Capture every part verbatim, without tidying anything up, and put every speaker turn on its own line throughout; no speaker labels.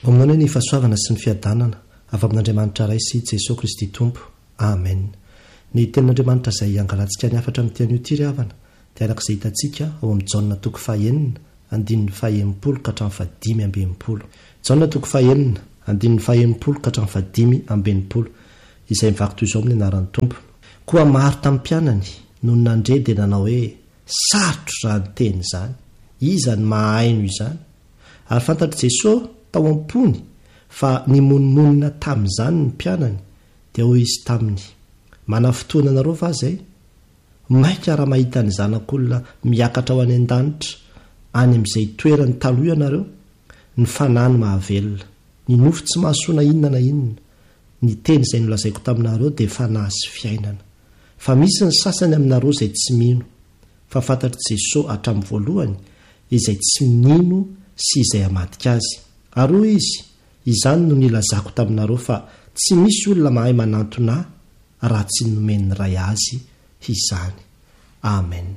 Bominana ny fahasoavana sy ny fiadanana avy amin'Andriamanitra ray sy Jesosy Kristy Tompo. Amen. Ny tenin'Andriamanitra izay angalantsika ny afatra amin'ny tian'io ty ry havana dia arak'izay hitantsika ao amin'ny Jaona toko fahaenina andininy fahaenimpolo ka hatramin'ny fahadimy ambenimpolo. Jaona toko fahaenina andininy fahaenimpolo ka hatramin'ny fahadimy ambenimpolo, izay mivaky toy izao amin'ny anaran'ny Tompo. Koa maro tamin'ny mpianany no nandre dia nanao hoe sarotro izany teny izany, iza ny mahaino izany? Ary fantatr' Jesosy tao am-pony fa nimonmonina tamin'izany ny mpianany dia hoy izy taminy: mana fotoana anareo va zay? Maika raha mahita ny zanak'olona miakatra ao any an-danitra any amin'izay toerany taloha ianareo. Ny fanahy ny mahavelona, ny nofo tsy mahasoana inona na inona. Ny teny izay nolazaiko taminareo dia fanahy sy fiainana. Fa misy ny sasany aminareo izay tsy mino, fa fantatr' Jesosy hatramin'ny voalohany izay tsy mino sy izay hamadika azy. Ary hoy izy: izany no nilazako taminareo fa tsy misy olona mahay manantona raha tsy nomeny ray azy izany. Amen.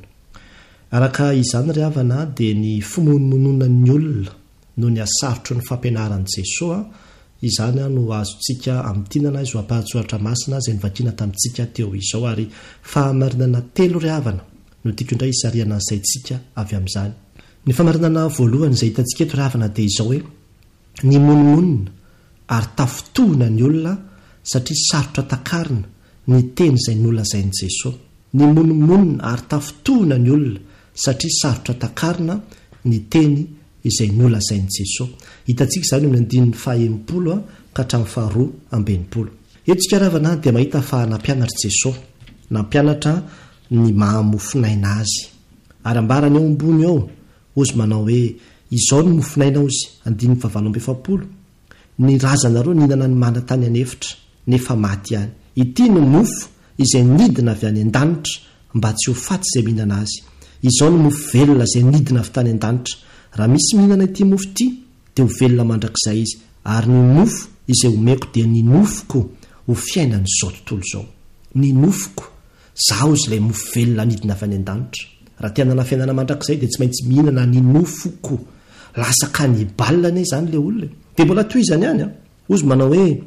Araka izany ry havana dia ny fimonomonona ny olona no ny asarotro ny fampianaran'i Jesosy. Izany no azontsika amin'ny tinana izy ampahatsoratra masina izay nivakiana tamintsika teo izao, ary fahamarinana telo ry havana no tiako indray isariana an'izay tsika avy amin'izany. Ny famarinana voalohany izay hitantsika eto ry havana dia izao hoe: ny monomonina ary tafitohina ny olona satria sarotra takarina ny teny izay nolazain'i Jesosy. Ny monomonina ary tafitohina ny olona satria sarotra takarina ny teny izay nolazain'i Jesosy. Hitantsika izany amin'ny andininy fahaenimpolo ka hatramin'ny faharoa ambenimpolo. Eto tsika ry havana dia mahita fa nampianatra Jesosy, nampianatra ny mahamofinaina azy, ary ambarany eo ambony ao ozy manao hoe: izao ny mofinaina ozy. Andininy fahavalo amby efapolo: ny razanareo nihinana ny mana tany anefitra nefa maty ihany. Ity no mofo izay nidina avy any an-danitra mba tsy ho faty izay mihinana azy. Izao ny mofo velona izay nidina avy tany an-danitra. Raha misy mihinana ity mofo ity dia ho velona mandrakizay izy, ary ny mofo izay homeko dia ny nofoko ho fiainana izao tontolo izao. Ny nofoko, zaho izy ilay mofo velona nidina avy any an-danitra. Raha tianana fiainana mandrakizay dia tsy maintsy mihinana ny nofoko. Lasa kanibale ne izany ilay olona. Dia mbola toy izany ihany a. Ozy manao hoe: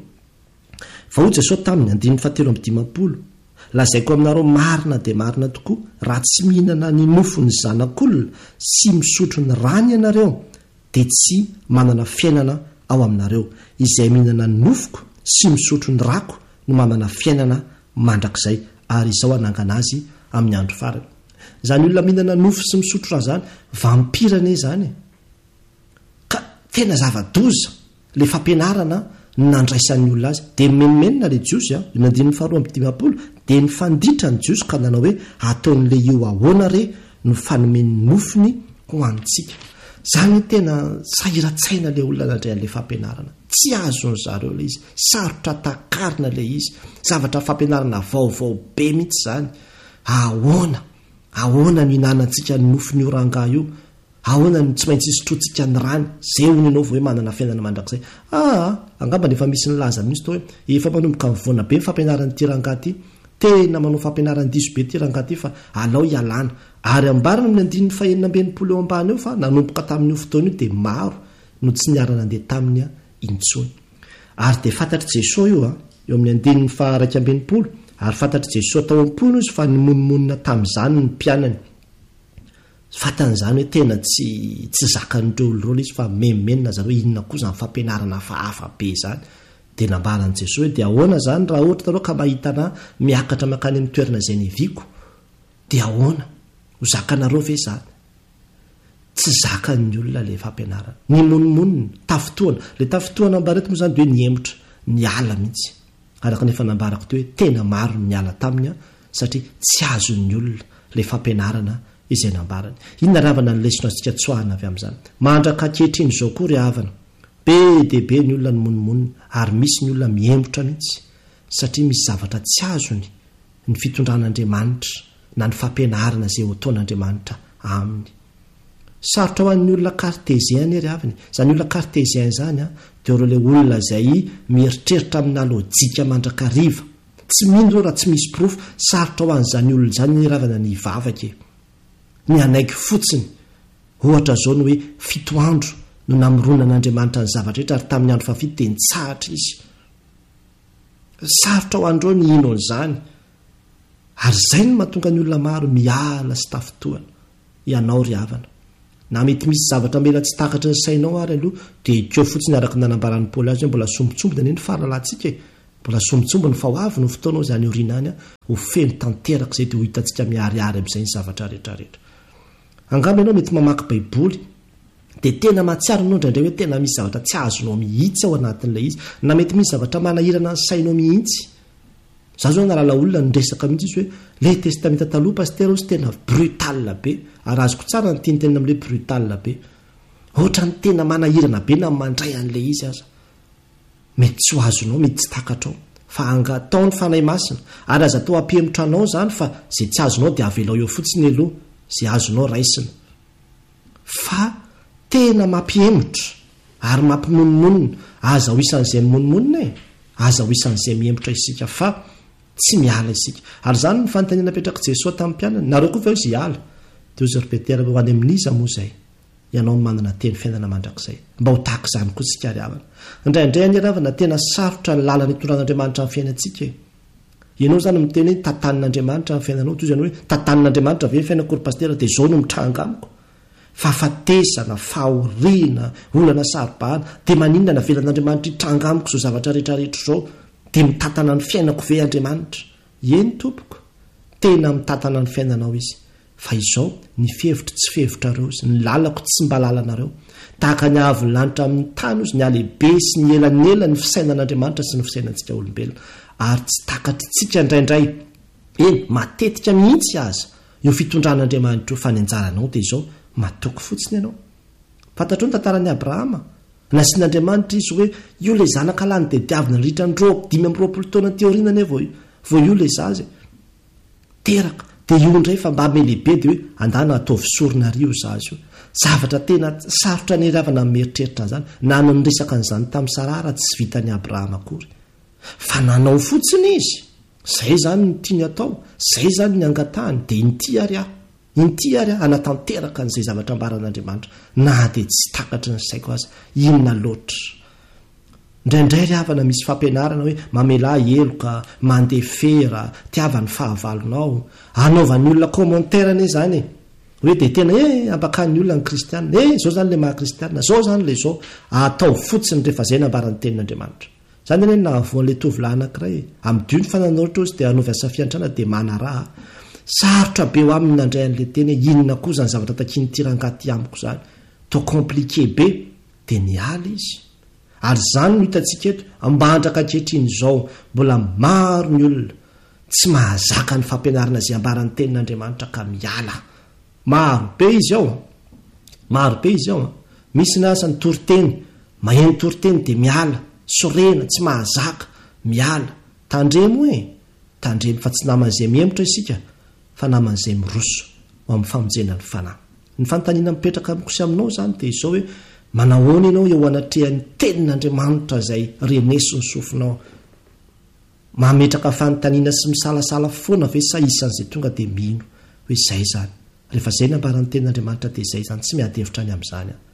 fa hoy Jesosy taminy andininy fahatelo amby dimampolo: lazaiko aminareo marina dia marina tokoa, raha tsy mihinana ny nofony zanak'olona sy misotro ny rany ianareo dia tsy manana fiainana ao aminareo. Izay mihinana ny nofoko sy misotro ny rako no manana fiainana mandrakizay. Ary izao anangana azy amin'ny andro farany. Izany olona mihinana nofo sy misotro raha zany, vampirane izany. Ka tena zava-doza le fampianarana nandraisan'ny olona azy. Dia menomenina le Jiosy a, io andininy faharoa amby dimampolo, dia ny fanditra ny Jiosy ka nanao hoe ataon'le io ahoana re no fanomeny nofony ho antsika. Zany tena sahiran-tsaina le olona nandray an'le fampianarana. Tsy azony zareo le izy, sarotra takarina le izy, zavatra fampianarana vaovao be mihitsy zany. Ahoana ahoana no hinanantsika ny nofony oranga io? Ahoana no tsy maintsy isotrotsika ny rany? Zay ho ninao hoe manana fiainana mandrakizay. Ah, angamba nefa misy ny laza mihitsy tao hoe efa manomboka mivoana be ny fampianaran'ity ranga ty, tena manao fampianaran'ny diso be ty ranga ty, fa alao ialana. Ary ambarana amin'ny andininy fahaenina ambenimpolo eo ambany eo fa nanomboka tamin'io fotoana io dia maro no tsy niarana andeha taminy a intsony. Ary dia fantatr' Jesosy io a, eo amin'ny andininy faha-raika ambenimpolo, ary fantatr' Jesosy tao am-pony izy fa nimonmonina tamin'izany ny mpianany. Fantan'izany hoe tena tsy tsy zakan'ireo oloreo izy fa memenina zareo inona koa izany fampianarana hafahafa be izany. Dia nambaran'i Jesosy hoe: dia ahoana izany raha ohatra tareo ka mahitana miakatra makany amin'ny toerana izay niviako? Dia ahoana ho zakanareo ve izany? Tsy zakan'ny olona le fampianarana. Ny monomonina, tafitohana. Le tafitohana ambareto moa izany dia hoe niemotra, niala mihitsy. Araka nefa nambarako teo hoe tena maro ny niala taminy a, satria tsy azon'ny olona le fampianarana izay nambarany. Inona ry havana ny lesona antsika tsoahana avy amin'izany? Mandraka ankehitriny izao koa ry havana, be dia be ny olona ny monomonina, ary misy ny olona miemotra mihitsy, satria misy zavatra tsy azony ny fitondran'Andriamanitra na ny fampianarana izay ho ataon'Andriamanitra aminy. Sarotra ho an'ny olona kartezien ry havany. Izany olona kartezien izany a dia ireo le olona izay mieritreritra amina lojika mandrakariva. Tsy mino ireo raha tsy misy profo. Sarotra ho an'izany olona izany ny ravana ny vavaka, ny anaiky fotsiny. Ohatra zao ny hoe fito andro no namorona an'andriamanitra ny zavatra rehetra ary tamin'ny andro fafito dia nitsahatra izy. Sarotra ho andreo ny ino an'izany ary izay no mahatonga ny olona maro miala sy tafotoana ianao ry havana. Na mety misy zavatra mela tsy takatra ny sainao ary aloha dia keo fotsiny araka nanambaran'ny Paoly azy hoe mbola sombitsombo dia ny fahalalantsika e, mbola sombitsombo ny fa ho avy no fotoanao izany oriana any ho feno tanteraka izay dia ho hitantsika miariary amin'izay ny zavatra rehetrarehetra. Angamba ianao mety mamaky baiboly dia tena mahatsiaro anao indraindray hoe tena misy zavatra tsy azonao mihitsy ao anatin'ilay izy, na mety misy zavatra manahirana ny sainao mihitsy. Za zao nalala olona niresaka mihitsy izy hoe le testamenta taloha pasteur ozy tena brutal be, ary azoko tsara ny tianytenina amin'ilay brutal be, ohatra ny tena manahirana be na mandray an'ilay izy aza. Mety tsy ho azonao, mety tsy takatrao, fa angatao ny fanahy masina ary aza atao ampihemotra anao zany fa izay tsy azonao dia avelao eo fotsiny aloha izay azonao raisina. Fa tena mampihemotra ary mampimononmonina, aza ho isan'izay mimononmonina e, aza ho isan'izay mihemotra isika fa tsy miala isika. Ary zany ny fanontaniana napetraka Jesosy tamin'ny mpianany, nareo koa fa izy hiala dia ozy ripetera ho any amin'iza moa izay ianao manana teny fiainana mandrakizay mba ho tahaka izany koa tsika ry havana. Indraindray any ravana tena sarotra ny lalana itoran'Andriamanitra amin'ny fiainantsika. Ianao zany miteny hoe tantanin'Andriamanitra amin'ny fiainanao, toy izany hoe tantanin'Andriamanitra ve fiainako ry pasteur dia zao no mitranga amiko. Fahafatesana, fahoriana, olana saribahana dia maninona navelan'Andriamanitra hitranga amiko izao zavatra rehetrarehetra izao dia mitantana ny fiainako ve Andriamanitra? Eny tompoko, tena mitantana ny fiainanao izy. Fa izao ny fihevitra tsy fihevitrareo izy, ny lalako tsy mba lalanareo, tahaka ny avy ny lanitra amin'ny tany ozy ny alehibe sy ny elanela ny fisainan'Andriamanitra sy ny fisainantsika olombelona, ary tsy takatritsika indraindray eny matetika mihitsy aza io fitondran'Andriamanitra io, fa ny anjaranao dia izao matoky fotsiny ianao. Fantatrao ny tantaran'i Abrahama, nasian'Andriamanitra izy hoe io le zanaka lany dia diavina niritra ny ro dimy amby roapolo taona teoriana ane vao vao io le zazy teraka dia io indray fa mba melehibe dia hoe andana ataovy sorina rio zazy io. Zavatra tena sarotra ny ravana mieritreritra zany, na nyresaka an'izany tamin'ny Sarara tsy vitan'ny Abrahama akory, fa nanao fotsiny izy. Zay zany ny tiany atao, zay zany ny angatahany, dia inty ary aho inty ary aho anatanteraka n'izay zavatra ambaran'Andriamanitra, na dia tsy takatra ny saiko aza inona loatra. Indraindray ry havana misy fampianarana hoe mamela heloka, mandeha fera, tiavany fahavalonao, anaovan'ny olona commentaire ane zany e, hoe dia tena e ampakan'ny olona ny kristianina, e zao zany le maha kristianina, zao zany le zao atao fotsiny rehefa zay nambaran'ny tenin'Andriamanitra. Zany ane nahavoan'ilay tovolahy anankiray amin'ny dio ny fananaoritra ozy dia anaovy asafiantrana dia mana raha. Sarotra be ho aminy nandray an'ilay teny inona koa zany zavatra takiny tirangaty amiko zany, to compliqué be dia niala izy. Ary zany no hitantsika eto ambandraka ankehitriny izao mbola maro ny olona tsy mahazaka ny fampianarana izay ambaran'ny tenin'Andriamanitra ka miala. Maro be izy ao, maro be izy ao. Misy ny asa ny toriteny, maheno toriteny dia miala, sorena tsy mahazaka miala. Tandremo e, tandremo fa tsy naman'izay mihemotra isika, fa naman'izay miroso ho amin'ny famonjena ny fanahy. Ny fanontaniana mipetraka amiko sy aminao zany dia izao hoe manahoana ianao eo anatrehan'ny tenin'Andriamanitra izay reneso ny sofinao. Mametraka fanontaniana sy misalasala foana ve sa isan'izay tonga dia mino hoe izay zany. Rehefa izay nambaran'ny tenin'Andriamanitra dia izay zany, tsy miadevitra any amin'izany aho.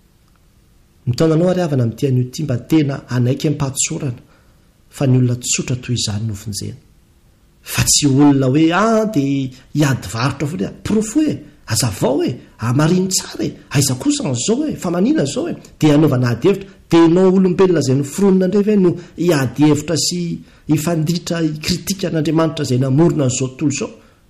Mitaonanao ary havana amin'ity an'io ity mba tena anaiky ampatsorana fa ny olona tsotra toy izany no vonjena. Fa tsy olona hoe ah dia hiady varotra foana, profo e, azavao e, amariny tsara e, aiza kosa n'izao e, fa manina zao e, dia anaovana ady hevitra, dia ianao olombelona izay no foronina indray ve no hiady hevitra sy hifandritra kritika an'Andriamanitra izay namorona n'izao tontolo izao.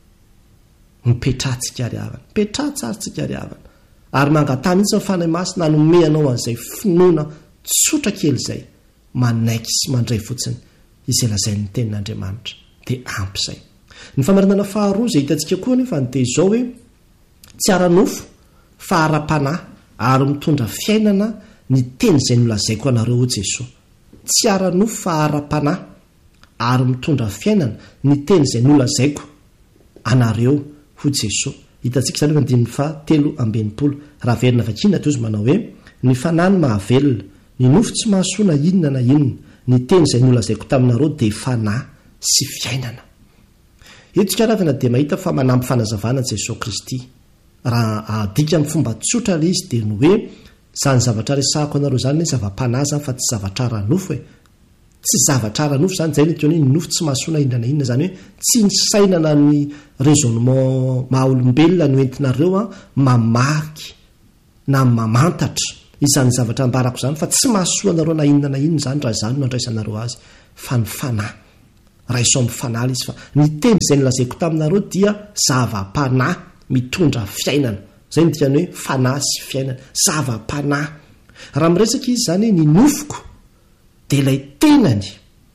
Mipetratsika ry havana, mipetra tsara tsika ry havana, ary mangatany mihitsy ny fanahy masina hanome anao an'izay finoana tsotra kely izay manaiky sy mandray fotsiny izay lazain'ny tenin'Andriamanitra dia ampy izay. Ny famarinana faharoa izay hitantsika koa nefa dia izao hoe tsy ara-nofo fa ara-panahy ary mitondra fiainana ny teny izay nolazaiko anareo ho Jesosy. Tsy ara-nofo fa ara-panahy ary mitondra fiainana ny teny izay nolazaiko anareo ho Jesosy. Hitantsika izany andininy fa telo ambinipolo raha verina vakina toy izy manao hoe ny fanahy ny mahavelona, ny nofo tsy mahasoana inona na inona, ny teny izay nolazaiko taminareo dia fanahy sy fiainana. Eto karavana dia mahita fa manampy fanazavana Jesosy Kristy. Raha adika amin'ny fomba tsotra ilay izy dia ny hoe zany zavatra resahako anareo zany ny zava-panaza fa tsy zavatra ranofo e tsy zavatra ranofo zany zay ny nofo tsy mahasoana inona na inona zany hoe tsy ny sainana ny raisonnement mahaolombelona no entinareo a mamaky na mamantatra izany zavatra ambarako zany fa tsy mahasoanareo na inona na inona zany raha zany no andraisanareo azy fa ny fanahy raiso amin'ny fanahy izy fa ny teny izay nolazaiko taminareo dia zava-panahy mitondra fiainana zay ny tiany hoe fanahy sy fiainana zava-panahy raha miresaka izy zany ny nofoko dia ilay tenany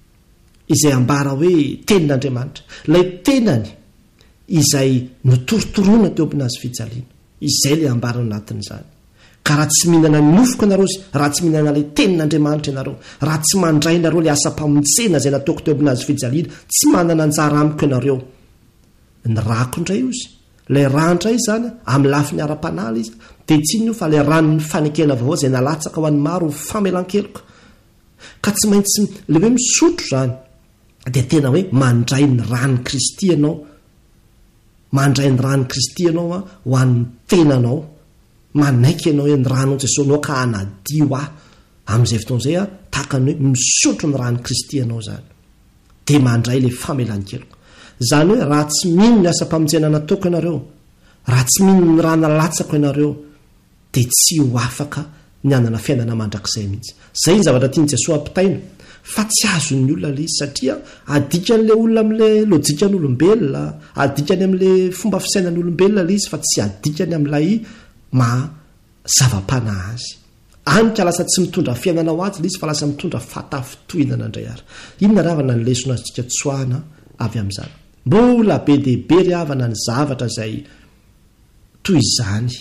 izay ambara hoe tenin'Andriamanitra ilay tenany izay notorotoroana teo ampinazy fijaliana izay ilay ambara anatin'izany ka raha tsy mihinana ny nofoko ianareo raha tsy mihinana ilay tenin'Andriamanitra ianareo raha tsy mandray ianareo ilay asa-pamonjena izay nataoko teo ampinazy fijaliana tsy manana anjara amiko ianareo ny rako indray ozy ilay raha indray zany amin'ny lafiny ara-panala izy dia tsy ino fa ilay ranony fanekena vaovao izay nalatsaka ho an'ny maro famelan-keloka ka tsy maintsy le hoe misotro zany dia tena hoe mandray ny rany Kristy ianao mandray ny rany Kristy ianao a ho an'ny tenanao manaiky ianao hoe ny ranao Jesosnao ka hanadio ah amin'izay fotoan'izay a tahaka ny hoe misotro ny rany Kristy ianao zany dia mandray le famelan-keloka zany hoe raha tsy mino ny asa-pamonjena nataoko ianareo raha tsy mino ny raha nalatsako ianareo dia tsy ho afaka ny anana fiainana mandrakizay mihitsy zay ny zavatra tiany Jesosy ampitaina fa tsy azon'ny olona le izy satria adikan'le olona amin'le lojikan'olombelona adikany amin'le fomba fisainan'olombelona le izy fa tsy adikany amin'ilay ma zava-panahy azy anyka lasa tsy mitondra fiainana ho azy le izy fa lasa mitondra fatafitohinana indray ary inona ravana ny lesona azitsika tsoahana avy amin'izany mbola be dehibe ry havana ny zavatra izay toy izany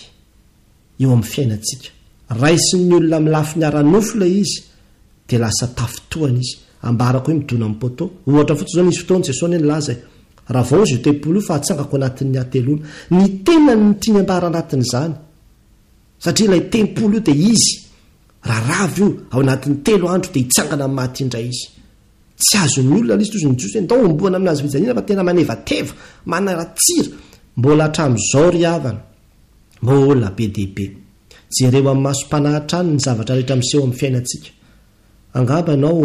eo amin'ny fiainantsika raisin'ny olona milafi ny ara-nofo ilay izy dia lasa tafitohana izy ambarako hoe midona amin'ny poto ohatra fotsy zao nisy fotoana Jesosy ny laza raha vao izy tempolo io fa atsangako anatin'ny atelona ny tenany ny tiany ambara anatin'izany satria ilay tempolo io dia izy raha ravy io ao anatin'ny telo andro dia hitsangana amin'ny maty indray izy tsy azon'ny olona l izy tozy ny Jesosy hoe ndao omboana aminazy fijaliana fa tena manevateva manaratsira mbola hatramin'izao ry havana mbola be dehibe jereo amin'ny masom-panahitra any ny zavatra rehetra miseho amin'ny fiainantsika angamba ianao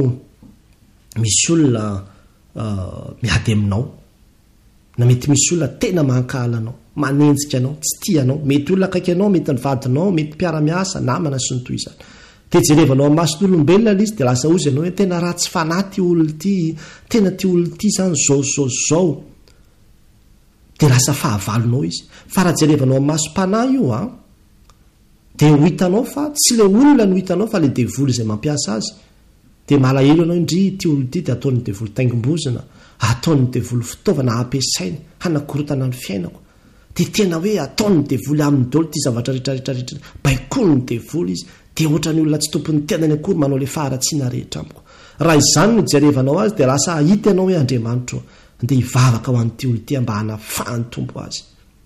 misy olona miady aminao na mety misy olona tena mankahala anao manenjika anao tsy tianao mety olona akaiky anao mety ny vadinao mety mpiara-miasa namana sy ny toy izany dia jerevanao amin'ny mason'olombelona l izy dia lasa ozy ianao hoe tena raha tsy fanahy ty olo ty tena ty olo ty zany zao zao zao dia lasa fahavalonao izy fa raha jerevanao amin'ny masom-panahy io a dia ho hitanao fa tsy le olona no hitanao fa le devoly izay mampiasa azy dia malahelo ianao indry ty olo ty dia ataon'ny devoly taingombozina ataon'ny devoly fitaovana ampiasainy hanakorotana ny fiainako dia tena hoe ataon'ny devoly amin'ny dolo ty zavatra rehetrarehetrarehetra baikony ny devoly izy dia ohatra ny olona tsy tompony tenany akory manao le faharatsiana rehetra amiko raha izany no jerevanao azy dia lasa ahita ianao hoe Andriamanitra dia hivavaka ho an'ity olo ty mba hanafahany tompo azy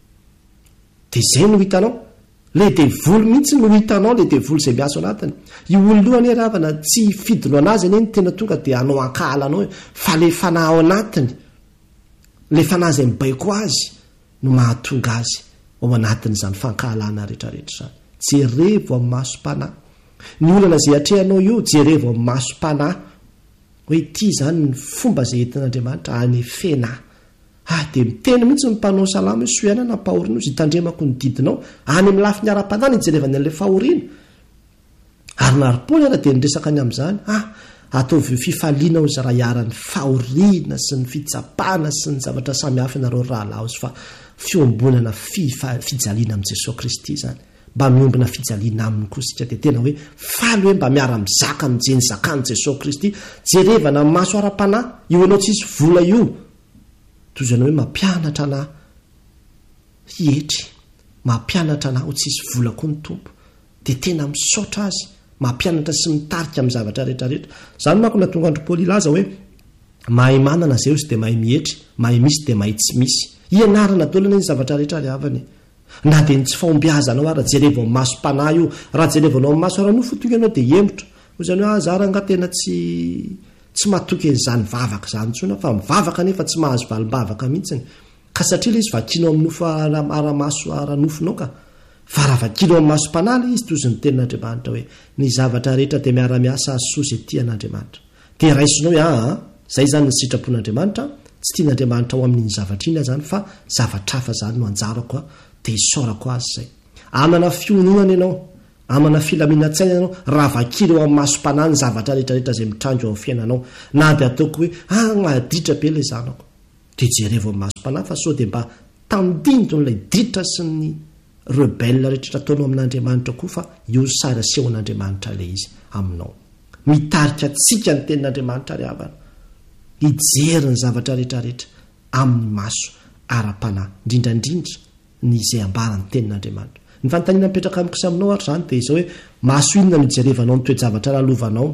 dia izay no hitanao le devoly mihitsy no hitanao le devoly izay miaso anatiny io ololohany ravana tsy fidino anazy eny ny tena tonga dia anao ankahalanao fa le fanahy ao anatiny le fanahy izay mibaiko azy no mahatonga azy ao anatin'izany fankahalana rehetrarehetra zany jerevo amin'ny masom-panahy ny olana izay atrehanao io jerevo amin'ny masom-panahy hoe ity zany ny fomba izay entin'Andriamanitra any fenahy ah dia miteny mihitsy ny mpanao salama hoe soianana mpahorina izy hitandremako ny didinao any amin'ny lafiny ara-panana ijerevany an'ilay fahoriana ary nary-poana ara dia niresaka any amin'izany ah ataovy fifaliana ozy raha hiara-ny fahoriana sy ny fitsapana sy ny zavatra samihafa ianareo rahalahy izy fa fiombonana fijaliana amin'i Jesosy Kristy zany mba miombona fijaliana aminy koa sika dia tena hoe faly hoe mba miara-mizaka mijeny zakany Jesosy Kristy jerevana amin'ny maso ara-panahy io ianao tsisy vola io toy izany hoe mampianatra anahy hietry mampianatra anahy ho tsisy vola koa ny tompo dia tena misaotra azy mampianatra sy mitarika amin'ny zavatra rehetrarehetra zany manko na tonga andro Paoly ilaza hoe mahay manana zay ozy dia mahay mihetry mahay misy dia mahay tsy misy ianarana dolana ny zavatra rehetra ry havany na dia ny tsy fahombiazanao ary raha jerevo amin'ny masom-panahy io raha jerevanao amin'ny maso ara-nofo tonga ianao dia emotra hoy izany hoe azaranga tena tsy tsy mahatoky an'izany vavaka zany tsona fa mivavaka nefa tsy mahazo valim-bavaka mihitsiny ka satria le izy vakianao amin'ny nofo ara-maso ara-nofonao ka varavakilo amin'ny masom-panahy izy tozy ny tenin'andriamanitra hoe ny zavatra rehetra dia miara-miasa asoa izay tia an'andriamanitra dia raisinao hoe aa zay zany ny sitrapon'andriamanitra tsy tian'andriamanitra ao amin'iny zavatra iny zany fa zavatra hafa zany no anjarako a dia isaorako azy zay amana fiononana ianao amana filaminatsaina ianao raha vakilo eo amin'ny masom-panahy ny zavatra rehetrarehetra zay mitrango eo amin'ny fiainanao na dia ataoko hoe agnaditra be ilay zanako dia jerevo amin'ny masom-panahy fa sao dia mba tandindon'ilay ditra sy ny rebelle rehetratra ataonao amin'andriamanitra koa fa io sara seho an'andriamanitra ilay izy aminao mitarika tsika ny tenin'andriamanitra ry havana hijery ny zavatra rehetrarehetra amin'ny maso ara-panahy indrindrandrindra ny izay ambarany tenin'andriamanitra ny fanontaniana mipetraka amiko sy aminao ary zany dia izao hoe maso inona no ijerevanao ny toe-javatra lalovanao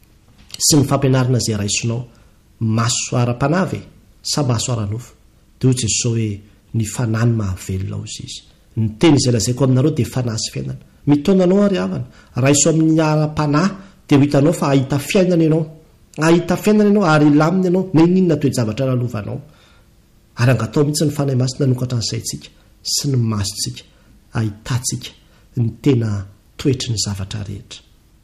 sy ny fampianarana izay raisinao maso ara-panahy ve sa maso ara-nofo dia ohatry izao hoe ny fanahy ny mahavelona ozy izy ny teny izay lazaiko aminareo dia fanahy sy fiainana mitonanao ary havana raiso amin'ny ara-panahy dia ho hitanao fa ahita fiainana ianao ahita fiainana ianao ary ilamina ianao na ininona toe-javatra lalovanao ary angatao mihitsy ny fanahy masina nokatra nysaintsika sy ny masontsika ahitantsika ny tena toetry ny zavatra rehetra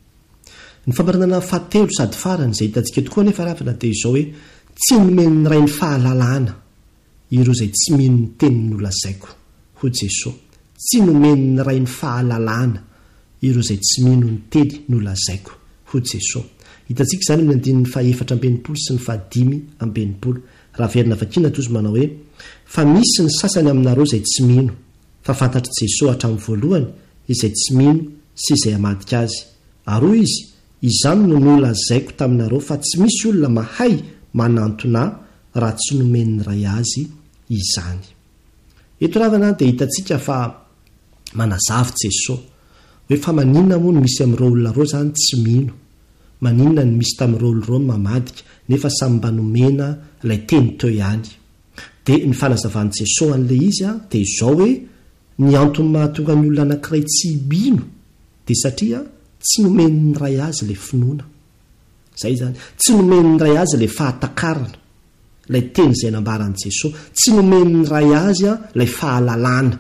ny fambaranana fahatelo sady farany izay hitantsika tokoa nefa ravina dia izao hoe tsy nomeny ray ny fahalalahana ireo izay tsy mino ny teniny nolazaiko ho Jesosy tsy nomeny ny ray ny fahalalahana ireo izay tsy mino ny teny nolazaiko ho Jesosy hitantsika izany amin'ny andininy fahaefatra ambenipolo sy ny fahadimy ambenipolo raha verina vakina tozy manao hoe fa misy ny sasany aminareo izay tsy mino fa fantatry Jesosy hatramin'ny voalohany izay tsy mino sy izay hamadika azy ary hoy izy izany no nolazaiko taminareo fa tsy misy olona mahay manantona raha tsy nomeny ray azy izany eto ravana dia hitantsika fa manazavy Jesosy hoe fa maninona moa no misy amin'ireo olona reo zany tsy mino maninona ny misy tamin'ireo olona reo mamadika nefa samy mba nomena ilay teny teo ihany dia ny fanazavan'i Jesosy an'ilay izy a dia izao hoe ny antony mahatonga ny olona anankiray tsy bino dia satria tsy nomeny ny ray azy ilay finoana zay zany tsy nomeny ny ray azy ilay fahatakarana ilay teny izay nambaran'i Jesosy tsy nomeny ny ray azy a ilay fahalalana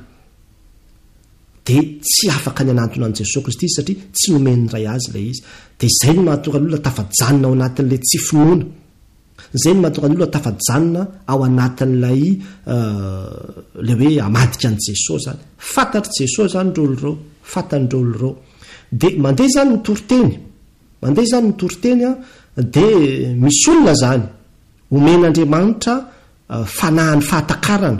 dia tsy afaka ny anantona an'i Jesosy Kristy satria tsy nomeny ny ray azy ilay izy dia izay no mahatonga ny olona tafajanona ao anatin'ilay tsy finoana izay no mahatonga ny olona tafajanona ao anatin'ilay le hoe amadika an'i Jesosy zany fantatry Jesosy zany reo oloreo fantanyireo oloreo dia mandeha zany ny toriteny mandeha zany ny toriteny a dia misy olona zany omen'Andriamanitra fanahany fahatakarana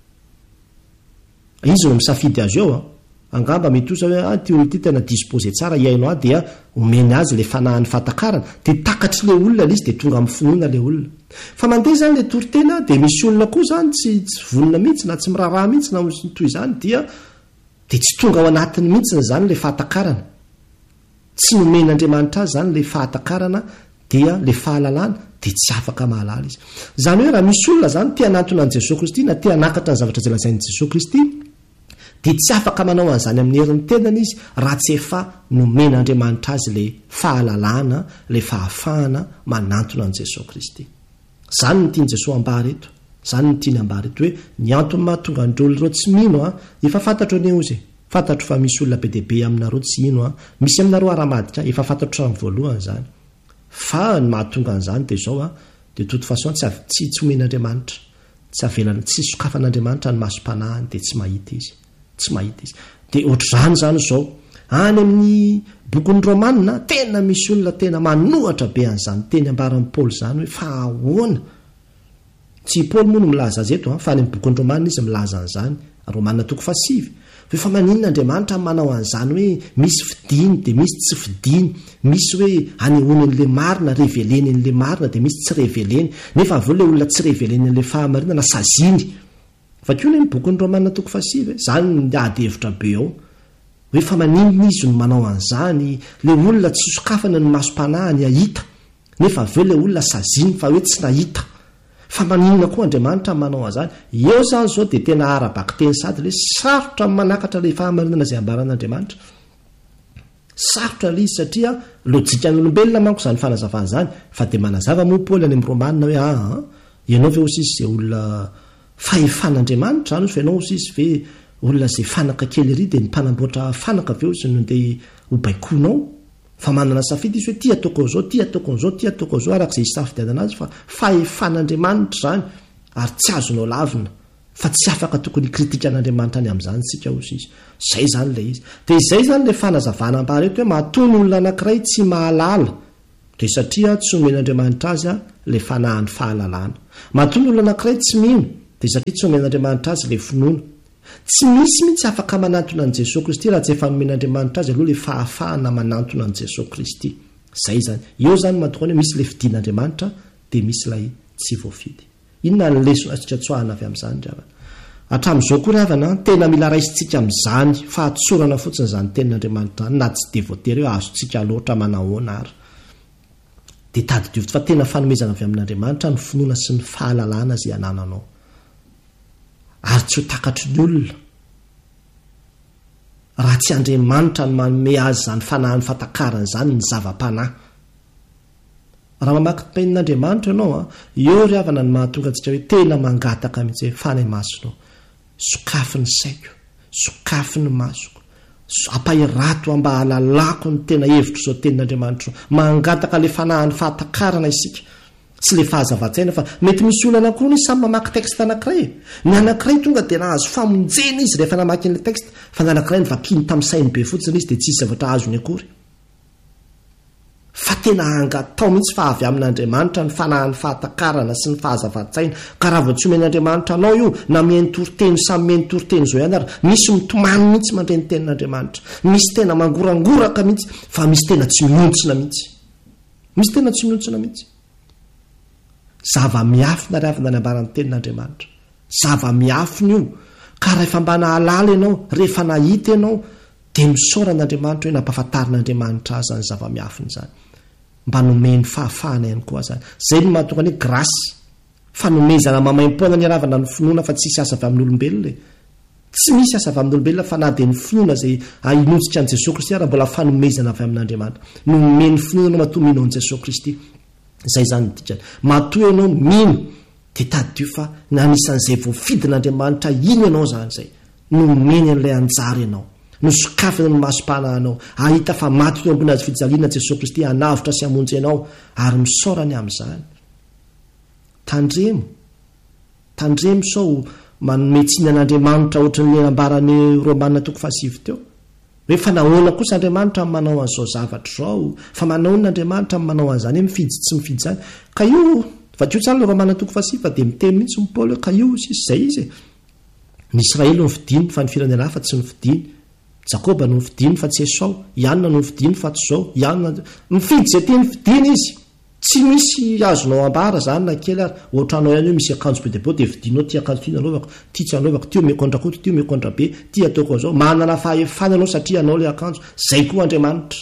izy no misafidy azy eo a angamba mety osa hoe ty olona ty tena dispose tsara iainao a dia omeny azy le fanahany fahatakarana dia takatry le olona le izy dia tonga amin'ny finoana le olona fa mandeha zany le toriteny a dia misy olona koa zany tsy tsy vonona mihitsy na tsy miraharaha mihitsy na toy izany dia dia tsy tonga ao anatiny mihitsy zany le fahatakarana tsy nomen'Andriamanitra azy zany le fahatakarana dia le fahalalana dia tsy afaka mahalala izy zany hoe raha misy olona zany tia anatona an'i Jesosy Kristy na tia anakatra ny zavatra izay lazain'i Jesosy Kristy dia tsy afaka manao an'izany amin'ny herin'ny tenany izy raha tsy efa nomen'Andriamanitra azy le fahalalana le fahafahana manantona an'i Jesosy Kristy zany no tiany Jesosy ambara eto zany no tiany ambara eto hoe ny antony mahatonga androlo ireo tsy mino a efa fantatro ane ozy fantatro fa misy olona be deaibe aminareo tsy ino a misy aminareo ara-madika efa fantatro trano voalohany zany fa ny mahatonga an'izany dia izao a dia toute façon tsy tsy tsy omen'Andriamanitra tsy avelana tsy sokafan'Andriamanitra ny masom-panahiny dia tsy mahita izy tsy mahita izy dia ohatr'izany zany izao any amin'ny bokon'ny Romanina tena misy olona tena manohatra be an'izany teny ambaran'i Paoly zany hoe fa ahoana tsy Paoly moa no milaza azy eto fa any amin'ny bokon'ny Romanina izy milaza an'izany Romanina toko fasivy fa maninona Andriamanitra manao an'izany hoe misy fidiny dia misy tsy fidiny misy hoe anehoany an'le marina reveleny an'le marina dia misy tsy reveleny nefa aveo le olona tsy reveleny an'le fahamarina na saziny fa koa ny bokon'ny Romanina toko fasivy zany ny ady hevitra be ao hoe fa maninona izy no manao an'izany le olona tsy sokafana ny masom-panahiny ahita nefa aveo le olona saziny fa hoe tsy nahita fa maninona koa Andriamanitra manao an'izany eo zany zao dia tena arabaky teny sady le sarotra manakatra le fahamarinana izay ambaran'Andriamanitra sarotra le izy satria lojika n'olombelona manko izany fanazavana zany fa dia manazava moa Paoly any amin'ny Romanina hoe ah ianao ve ozy izy izay olona fahefan'Andriamanitra zany ozy fa ianao ozy izy ve olona zay fanaka kely ry dia ny mpanamboatra fanaka aveo sy no dia ho baikoanao fa manana safidy izy hoe ty ataoko zao ty ataoko zao ty ataoko zao arak'izay hisafidianana azy fa fahefan'Andriamanitra zany ary tsy azonao lavina fa tsy afaka tokony kritika an'Andriamanitra any amin'izany sika ozy izy zay zany le izy dia izay zany le fanazavana ambara eto hoe mahatono olona anankiray tsy mahalala dia satria tsy omen'Andriamanitra azy a le fanahany fahalalana mahatono olona anankiray tsy mino dia satria tsy omen'Andriamanitra azy le finoana tsy misy mihitsy afaka manantona an' Jesosy Kristy raha tsy efa nomen'Andriamanitra azy aloha le fahafahana manantona an' Jesosy Kristy zay zany eo zany mahatokony hoe misy le fidian'Andriamanitra dia misy ilay tsy voafidy inona ny lesona tsika tsoahana avy amin'izany ravana hatramin'izao koa ravana tena mila raisitsika amin'izany fa hatsorana fotsiny izany tenin'Andriamanitra na tsy devotery hoe azontsika loatra manahoana ary dia tadidivitra fa tena fanomezana avy amin'Andriamanitra ny finoana sy ny fahalalana izay anananao ary tsy ho takatry ny olona raha tsy Andriamanitra ny manome azy zany fanahany fatakarana zany ny zava-panahy raha mamaky tenin'Andriamanitra ianao a eo ry havana ny mahatonga antsika hoe tena mangataka mihitsy hoe fanay masonao sokafy ny saiko sokafy ny masoko ampahirato mba halalako ny tena hevitro zao tenin'Andriamanitra mangataka le fanahany fahatakarana isika tsy le fahazava-tsaina fa mety misy olona anankiroa ny samy mamaky texte anankiray ny anankiray tonga dia nahazo famonjena izy rehefa namaky an'ilay texte fa ny anankiray ny vakiny tamin'ny sainy be fotsiny izy dia tsisy zavatra azony akory fa tena angatao mihitsy fa avy amin'Andriamanitra ny fanahany fahatakarana sy ny fahazava-tsaina ka raha vao tsy omen'Andriamanitra anao io na mientoroteny samy mientoroteny zao ihany ary misy mitomany mihitsy mandreny tenin'Andriamanitra misy tena mangorangoraka mihitsy fa misy tena tsy miontsina mihitsy misy tena tsy miontsina mihitsy zava-miafina ry avina ny ambaran'ny tenin'Andriamanitra zava-miafina io ka rehefa mba nahalala ianao rehefa nahita ianao dia misaoran'Andriamanitra hoe nampahafantarin'Andriamanitra azy zany zava-miafina zany mba nomeny fahafahana ihany koa zany zay no mahatonga ny grasy fanomezana mamaim-poana ny ravana ny finoana fa tsisy asa avy amin'olombelona tsy misy asa avy amin'olombelona fa na dia ny finoana zay inotsika an' Jesosy Kristy raha mbola fanomezana avy amin'Andriamanitra nomeny finoana matoa mino an' Jesosy Kristy zay zany dikany matoa ianao mino dia tadio fa nanisan'izay voafidin'Andriamanitra iny ianao zany zay nomeny an'ilay anjara ianao nosokafina ny masom-panahanao ahita fa maty teo ambony azy fijaliana Jesosy Kristy hanavitra sy hamonjy ianao ary misaorany amin'izany tandremo tandremo sao manometsiny an'Andriamanitra ohatry ny ambarany Romanina toko fahasivy teo hoe fa nahoana kosa Andriamanitra ny manao an'izao zavatra zao fa manahoana Andriamanitra ny manao an'izany hoe mifidy tsy mifidy zany ka io fa teo tsara ny Romanina toko fahasivy fa dia miteny mihitsy ny Paoly ka io sisy zay izy ny Israely no fidiny fa ny firenena hafa tsy no fidiny Jakoba no fidiny fa tsy Esau Ianna no fidiny fa tsy zao Ianna mifidy zay tiany fidiny izy tsy misy azonao ambara zany na kely ary ohatranao ihany hoe misy akanjo be dia be dia vidinao ty akanjo ty nanaovako ty tsy anaovako ty mekondrakoto ty mekondra be ty ataoko zao manana fahefana anao satria anao le akanjo zay koa Andriamanitra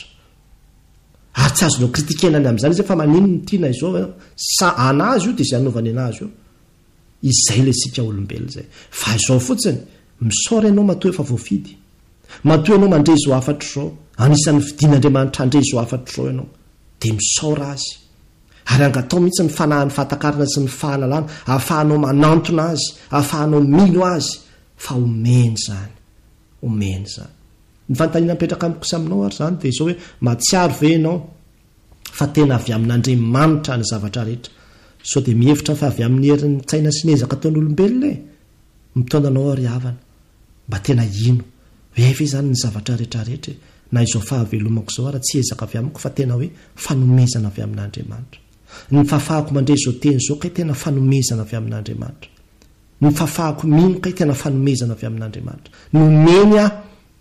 ary tsy azonao kritikenany amin'izany izy fa manino ny tiana izao sa anazy io dia izay anaovany anazy io izay le sika olombelona zay fa izao fotsiny misaory ianao matoa efa voafidy matoa ianao mandray zao afatra zao anisan'ny fidin'Andriamanitra handray zao afatra zao ianao dia misaora azy ary angatao mihitsy ny fanahany fahatakarana sy ny fahalalana ahafahanao manantona azy ahafahanao mino azy fa omeny zany omeny zany ny fanontaniana mipetraka amikosa aminao ary zany dia izao hoe matsiaro ve ianao fa tena avy amin'Andriamanitra ny zavatra rehetra sao dia mihevitra fa avy amin'ny herin'ny tsaina sy nezaka ataon'olombelona e mitaonanao ary havana mba tena ino hoe ve zany ny zavatra rehetrarehetra na izao fahavelomako zao ara tsy ezaka avy amiko fa tena hoe fanomezana avy amin'Andriamanitra ny fafahako mandray zao teny zao kay tena fanomezana avy amin'Andriamanitra ny fafahako mino kay tena fanomezana avy amin'Andriamanitra nomeny a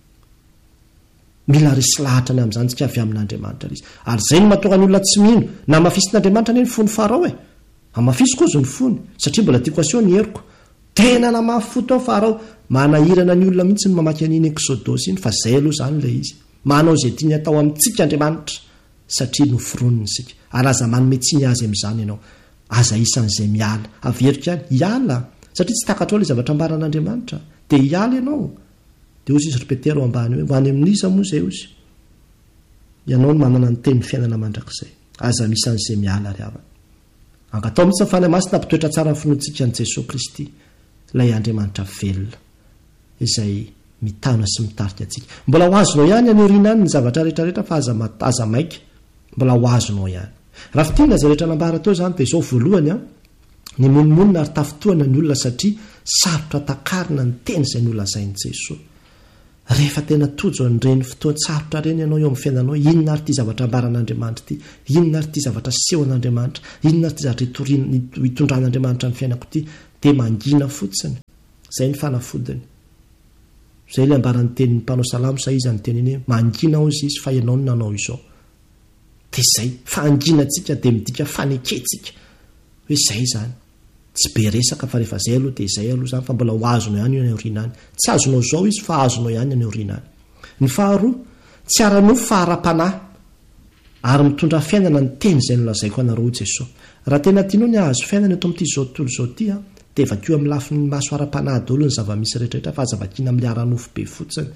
mila resy lahatra ny amin'izany tsika avy amin'Andriamanitra izy ary zay no mahatonga ny olona tsy mino na mafisin'Andriamanitra anie ny fony farao e amafisy koa zo ny fony satria mbola tiako asio ny heriko tena na mahafoto ao farao manahirana ny olona mihitsy ny mamaky an'iny Exodosy iny fa zay aloha zany le izy manao zay tiany atao amintsika Andriamanitra satria noforoniny sika ary aza manome tsiny azy amin'izany ianao aza isan'izay miala averika any hiala satria tsy takatra ao le zavatra ambaran'Andriamanitra dia hiala ianao dia ozy izy repetero ambany hoe ho any amin'iza moa zay ozy ianao no manana ny teny fiainana mandrakizay aza misan'izay miala ry havana angatao mihitsy ny fanahy masina mpitoetra tsara ny finoantsika an' Jesosy Kristy ilay Andriamanitra velona izay mitana sy mitarika atsika. Mbola ho azonao ihany any oriana any ny zavatra rehetrarehetra fa aza aza maika, mbola ho azonao ihany. Raha fitina zay rehetra nambara tao zany dia izao voalohany a ny monomonina ary tafitohana ny olona satria sarotra takarina ny teny izay ny olazain'i Jesosy. Rehefa tena tojo an'ireny fotoan-tsarotra ireny ianao eo amin'ny fiainanao, inona ary ity zavatra ambaran'Andriamanitra ity, inona ary ity zavatra sehon'Andriamanitra, inona ary ity zavatra hitondran'Andriamanitra ny fiainako ity, dia mangina fotsiny. Izay ny fanafodiny. Izay ilay ambaran'ny tenin'ny mpanao salamo sa iza ny teniny hoe mangina hozy izy fa ianao no nanao izao. Dia izay fa anginantsika dia midika faneketsika. Hoe izay zany. Tsy be resaka fa rehefa izay aloha dia izay aloha zany fa mbola ho azonao ihany any aoriana any. Tsy azonao izao izy fa azonao ihany any aoriana any. Ny faharoa, tsy ara-nofo fa ara-panahy ary mitondra fiainana ny teny izay nolazaiko anareo Jesosy. Raha tena tianao ny ahazo fiainana eto amin'ity zao tontolo izao ity a, dia vakio amin'ny lafin'ny maso ara-panahy daholo ny zava-misy rehetrarehetra fa aza vakiana amin'ny ara-nofo be fotsiny.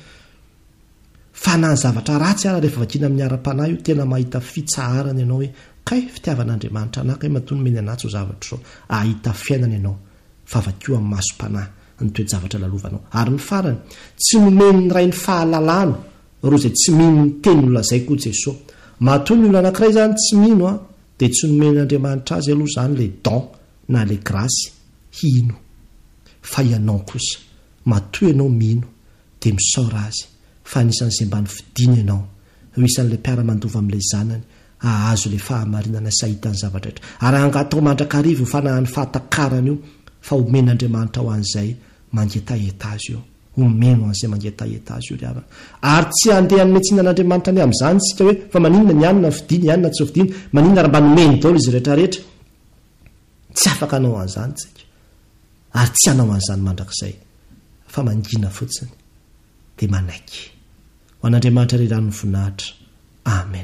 Fa na ny zavatra ratsy ara rehefa vakiana amin'ny ara-panahy io tena mahita fitsaharana ianao hoe kay fitiavan'Andriamanitra anaka matony meny anatsy ho zavatra izao, ahita fiainana ianao fa vakio amin'ny masom-panahy ny toe-javatra lalovanao. Ary ny farany, tsy nomeny ny ray ny fahalalana ro izay tsy mino ny teny nolazaiko Jesosy. Matoa ny olona anankiray zany tsy mino a dia tsy nomen'Andriamanitra azy aloha zany le don na le grasy hino. Fa ianao kosa matoa ianao mino dia misaora azy fa anisan'izay mba nifidina ianao ho isan'ilay mpiara-mandova amin'ilay zanany ahazo le fahamarinana sy ahitany zavatra rehetra. Ary angatao mandrakarivo fanahan'ny fahatakarana io fa omen'Andriamanitra ho an'izay mangetaheta azy io. Omeno an'izay mangetaheta azy io ry havana. Ary tsy handeha nometsinan'Andriamanitra ny amin'izany sika hoe fa maninona ny anina fidiny, anina tsy fidiny, maninona raha mba nomeny daholo izy rehetrarehetra. Tsy afaka hanao an'izany tsika. Ary tsy hanao an'izany mandrakizay fa mangina fotsiny dia manaiky. Ho an'Andriamanitra ry rano voninahitra. Amen.